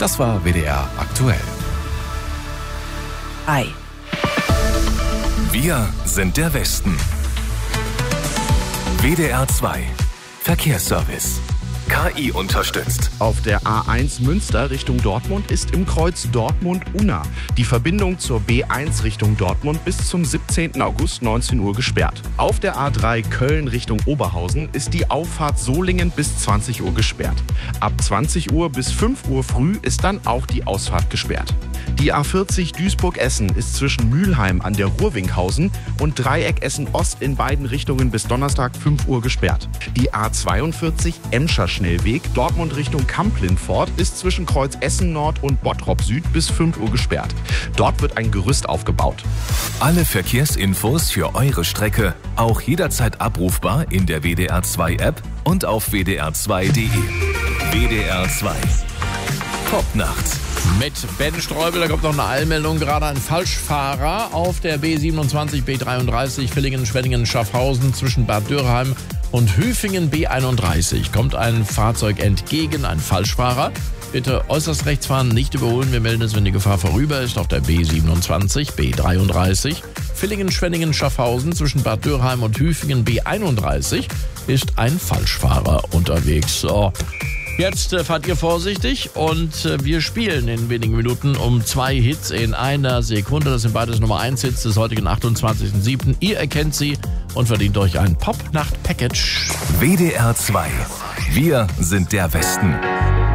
Das war WDR aktuell. Ei. Wir sind der Westen. WDR 2 Verkehrsservice. KI unterstützt. Auf der A1 Münster Richtung Dortmund ist im Kreuz Dortmund-Unna die Verbindung zur B1 Richtung Dortmund bis zum 17. August 19 Uhr gesperrt. Auf der A3 Köln Richtung Oberhausen ist die Auffahrt Solingen bis 20 Uhr gesperrt. Ab 20 Uhr bis 5 Uhr früh ist dann auch die Ausfahrt gesperrt. Die A40 Duisburg-Essen ist zwischen Mülheim an der Ruhrwinkhausen und Dreieck Essen-Ost in beiden Richtungen bis Donnerstag 5 Uhr gesperrt. Die A42 Emscher Schnellweg Dortmund Richtung Kamp-Lindfort ist zwischen Kreuz Essen Nord und Bottrop Süd bis 5 Uhr gesperrt. Dort wird ein Gerüst aufgebaut. Alle Verkehrsinfos für eure Strecke auch jederzeit abrufbar in der WDR 2 App und auf wdr2.de. WDR 2 Popnacht. Mit Ben Streubel, da kommt noch eine Eilmeldung, gerade ein Falschfahrer auf der B27, B33, Villingen, Schwenningen, Schaffhausen zwischen Bad Dürkheim und Hüfingen B31. Kommt ein Fahrzeug entgegen, ein Falschfahrer. Bitte äußerst rechts fahren, nicht überholen. Wir melden es, wenn die Gefahr vorüber ist. Auf der B27, B33, Villingen, Schwenningen, Schaffhausen zwischen Bad Dürkheim und Hüfingen B31 ist ein Falschfahrer unterwegs. So. Jetzt fahrt ihr vorsichtig und wir spielen in wenigen Minuten um 2 Hits in einer Sekunde. Das sind beides Nummer 1 Hits des heutigen 28.07. Ihr erkennt sie und verdient euch ein Popnacht-Package. WDR 2. Wir sind der Westen.